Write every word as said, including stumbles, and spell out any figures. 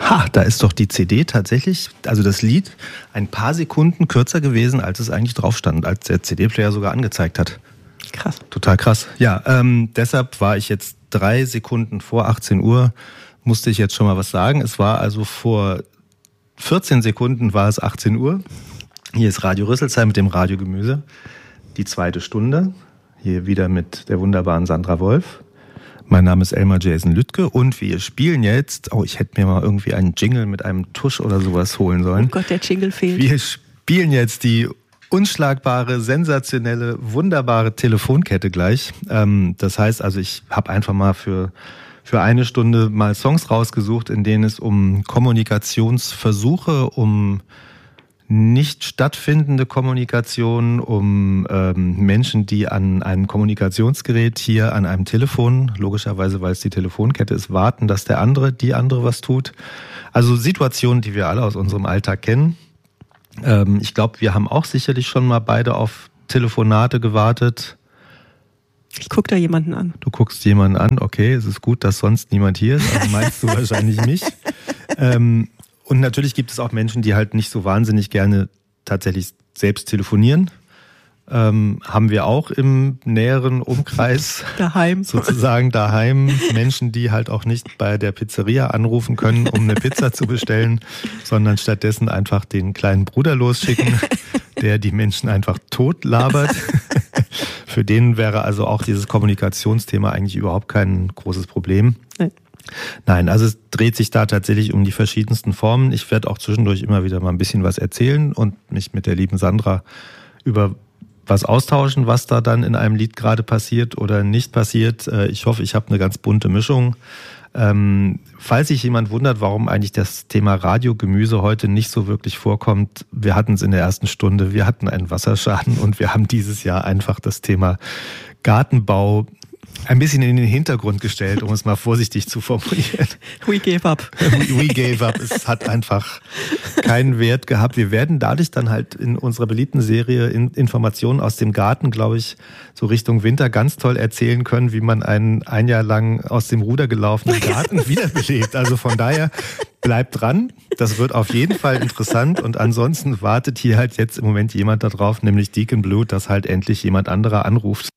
Ha, da ist doch die C D tatsächlich, also das Lied, ein paar Sekunden kürzer gewesen, als es eigentlich drauf stand, als der C D-Player sogar angezeigt hat. Krass. Total krass. Ja, ähm, deshalb war ich jetzt drei Sekunden vor achtzehn Uhr, musste ich jetzt schon mal was sagen. Es war also vor vierzehn Sekunden war es achtzehn Uhr. Hier ist Radio Rüsselsheim mit dem Radiogemüse. Die zweite Stunde. Hier wieder mit der wunderbaren Sandra Wolf. Mein Name ist Elmar Jason Lüttke und wir spielen jetzt, oh, ich hätte mir mal irgendwie einen Jingle mit einem Tusch oder sowas holen sollen. Oh Gott, der Jingle fehlt. Wir spielen jetzt die unschlagbare, sensationelle, wunderbare Telefonkette gleich. Ähm, das heißt also, ich habe einfach mal für, für eine Stunde mal Songs rausgesucht, in denen es um Kommunikationsversuche, um nicht stattfindende Kommunikation, um ähm, Menschen, die an einem Kommunikationsgerät hier an einem Telefon, logischerweise, weil es die Telefonkette ist, warten, dass der andere, die andere was tut. Also Situationen, die wir alle aus unserem Alltag kennen. Ähm, ich glaube, wir haben auch sicherlich schon mal beide auf Telefonate gewartet. Ich gucke da jemanden an. Du guckst jemanden an, okay, es ist gut, dass sonst niemand hier ist, also meinst du wahrscheinlich mich. Ähm, Und natürlich gibt es auch Menschen, die halt nicht so wahnsinnig gerne tatsächlich selbst telefonieren. Ähm, haben wir auch im näheren Umkreis. Daheim. Sozusagen daheim. Menschen, die halt auch nicht bei der Pizzeria anrufen können, um eine Pizza zu bestellen, sondern stattdessen einfach den kleinen Bruder losschicken, der die Menschen einfach tot labert. Für den wäre also auch dieses Kommunikationsthema eigentlich überhaupt kein großes Problem. Nein. Nein, also es dreht sich da tatsächlich um die verschiedensten Formen. Ich werde auch zwischendurch immer wieder mal ein bisschen was erzählen und mich mit der lieben Sandra über was austauschen, was da dann in einem Lied gerade passiert oder nicht passiert. Ich hoffe, ich habe eine ganz bunte Mischung. Ähm, falls sich jemand wundert, warum eigentlich das Thema Radiogemüse heute nicht so wirklich vorkommt, wir hatten es in der ersten Stunde, wir hatten einen Wasserschaden und wir haben dieses Jahr einfach das Thema Gartenbau ein bisschen in den Hintergrund gestellt, um es mal vorsichtig zu formulieren. We gave up. We gave up. Es hat einfach keinen Wert gehabt. Wir werden dadurch dann halt in unserer beliebten Serie Informationen aus dem Garten, glaube ich, so Richtung Winter ganz toll erzählen können, wie man einen ein Jahr lang aus dem Ruder gelaufenen Garten wiederbelebt. Also von daher bleibt dran. Das wird auf jeden Fall interessant. Und ansonsten wartet hier halt jetzt im Moment jemand darauf, nämlich Deacon Blue, dass halt endlich jemand anderer anruft.